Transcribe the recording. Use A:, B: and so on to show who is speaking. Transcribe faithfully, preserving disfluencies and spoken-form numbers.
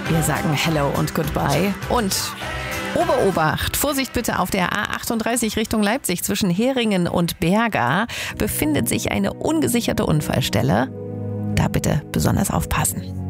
A: Wir sagen Hello und Goodbye. Und Ober-Obacht, Vorsicht bitte, auf der A achtunddreißig Richtung Leipzig zwischen Heringen und Berga befindet sich eine ungesicherte Unfallstelle. Da bitte besonders aufpassen.